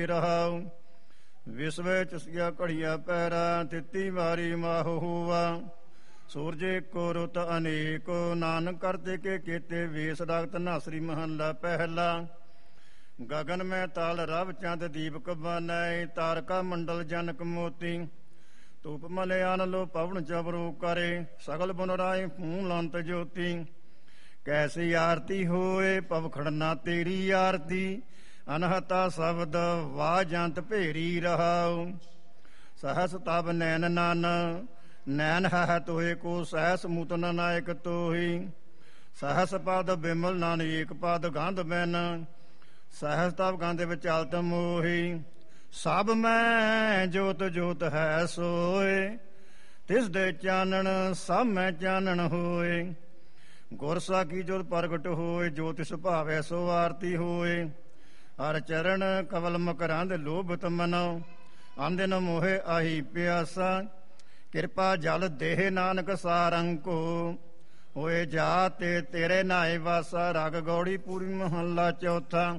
ਰਹਾਉ। ਵਿਸਵੇ ਚੁਸਿਆ ਘੜੀਆ ਪੈਰਾ, ਤਿੱਤੀ ਵਾਰੀ ਮਾਹੁ ਹੂਆ। ਸੂਰਜੇ ਕੋ ਰੁਤ ਅਨੇਕੋ, ਨਾਨਕ ਕਰਤੇ ਕੇ ਕੀਤੇ ਵੇਸ ਰਖਤ। ਨਾਸਰੀ ਮਹੱਲਾ ਪਹਿਲਾ। ਗਗਨ ਮੈਂ ਤਾਲ ਰਵ ਚੰਦ ਦੀਪਕ ਬਾਨੈ, ਤਾਰਕਾ ਮੰਡਲ ਜਨਕ ਮੋਤੀ। ਧੂਪ ਮਲਿਆਨ ਲੋ ਪਵਨ ਚਬਰੂ ਕਰੇ, ਸਗਲ ਬੁਨ ਰਾਏ ਫੂਲ ਅੰਤ ਜੋਤੀ। ਕੈਸੀ ਆਰਤੀ ਹੋਏ ਪਵਖੜਨਾ ਤੇਰੀ ਆਰਤੀ, ਅਨਹਤਾ ਸ਼ਬਦ ਵਾਹ ਜੰਤ ਭੇਰੀ ਰਹਾਉ। ਸਹਸ ਤਬ ਨੈਨ ਨਨ, ਨੈਨ ਹੈ ਤੋਏ ਕੋ, ਸਹਸ ਮੂਤਨ ਨਾਇਕ ਤੋਹੀ। ਸਹਸ ਪਦ ਬਿਮਲ ਨਾਨ ਏਕ ਪਦ ਗੰਧ ਬੈਨ, ਸਹਸ ਤਬ ਗੰਧ ਵਿਚਲਤ ਮੋਹੀ। ਸਭ ਮੈਂ ਜੋਤ ਜੋਤ ਹੈ ਸੋਏ, ਤਿਸ ਦੇ ਚਾਨਣ ਸਭ ਮੈਂ ਚਾਨਣ ਹੋਏ। ਗੁਰ ਸਾਖੀ ਜੋਤ ਪ੍ਰਗਟ ਹੋਏ, ਜੋ ਤਿਸ ਭਾਵੈ ਸੋ ਆਰਤੀ ਹੋਏ। ਹਰ ਚਰਨ ਕਵਲ ਮਕਰੰਦ ਲੋਭਤ ਮਨੋ, ਆਂਦਿਨ ਮੋਹਿ ਆਹੀ ਪਿਆਸਾ। ਕਿਰਪਾ ਜਲ ਦੇਹ ਨਾਨਕ ਸਾਰੰਕੋ, ਹੋਏ ਜਾ ਤੇ ਤੇਰੇ ਨਾਏ ਵਾਸਾ। ਰਾਗ ਗੌੜੀ ਪੂਰੀ ਮਹੱਲਾ ਚੌਥਾ।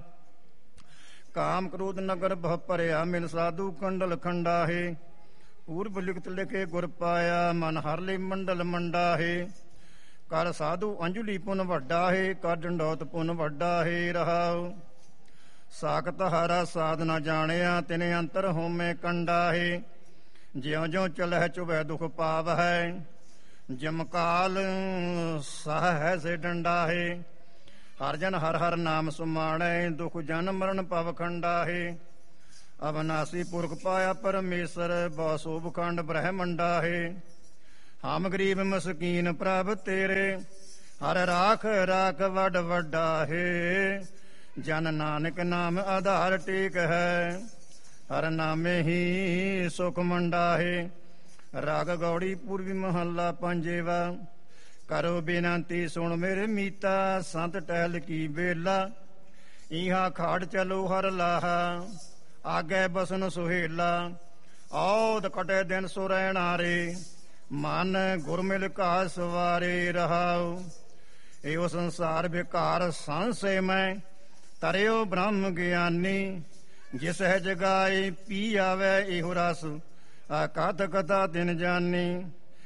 ਕਾਮ ਕ੍ਰੋਧ ਨਗਰ ਬਹੁ ਭਰਿਆ, ਮਿਲ ਸਾਧੂ ਕੰਡਲ ਖੰਡਾਹੇ। ਪੂਰਬ ਲਿਖਤ ਲਿਖੇ ਗੁਰ ਪਾਇਆ, ਮਨ ਹਰ ਲਈ ਮੰਡਲ ਮੰਡਾਹੇ। ਕਰ ਸਾਧੂ ਅੰਜਲੀ ਪੁਨ ਵੱਡਾ ਹੈ, ਕਰ ਡੰਡੌਤ ਪੁਨ ਵੱਡਾ ਹੈ ਰਹਾਉ। ਸਾਖਤ ਹਾਰਾ ਸਾਧ ਨਾ ਜਾਣਿਆ, ਤਿਨੇ ਅੰਤਰ ਹੋਮੇ ਕੰਡਾ ਹੈ। ਜਿਉ ਜਿਉ ਚਲਹਿ ਚੁਭੈ ਦੁਖ ਪਾਵ ਹੈ, ਜਮਕਾਲ ਸਹ ਹੈ ਸੇ ਡੰਡਾ ਹੈ। ਹਰ ਜਨ ਹਰ ਹਰ ਨਾਮ ਸੁਮਾਣੈ, ਦੁਖ ਜਨ ਮਰਨ ਪਵ ਖੰਡਾ ਹੈ। ਅਵਨਾਸੀ ਪੁਰਖ ਪਾਇਆ ਪਰਮੇਸ਼ਰ, ਬਹੁ ਸੋਭ ਖੰਡ ਬ੍ਰਹਮੰਡਾ ਹੈ। ਹਮ ਗਰੀਬ ਮਸਕੀਨ ਪ੍ਰਭ ਤੇਰੇ, ਹਰ ਰਾਖ ਰਾਖ ਵੱਡ ਵੱਡਾ ਹੈ। ਜਨ ਨਾਨਕ ਨਾਮ ਆਧਾਰ ਟੇਕ ਹੈ, ਹਰ ਨਾਮੇ ਹੀ ਸੁਖ ਮੰਡਾ ਹੈ। ਰਾਗ ਗੌੜੀ ਪੂਰਬੀ ਮਹੱਲਾ ਪੰਜੇਵਾ। ਕਰੋ ਬੇਨੰਤੀ ਸੁਣ ਮੇਰੇ ਮੀਤਾ, ਸੰਤ ਟਹਿਲ ਕੀ ਬੇਲਾ। ਇਹਾਂ ਖਾੜ ਚਲੋ ਹਰ ਲਾਹਾ, ਆਗੇ ਬਸਨ ਸੁਹੇਲਾ। ਔਦ ਕਟੇ ਦਿਨ ਸੋ ਰਹਿਣਾ ਰੇ, ਮਨ ਗੁਰਮਿਲ ਕਾ ਸਵਾਰੇ ਰਹਾਉ। ਇਹੋ ਸੰਸਾਰ ਬਿਕਾਰ ਸੰਸੇ ਮੈਂ, ਤਰਿਓ ਬ੍ਰਹਮ ਗਿਆਨੀ। ਜਿਸ ਹੈ ਜਗਾਏ ਪੀ ਆਵੈ ਇਹੋ ਰਸ, ਕਥ ਕਥਾ ਤਿਨ ਜਾਨੀ।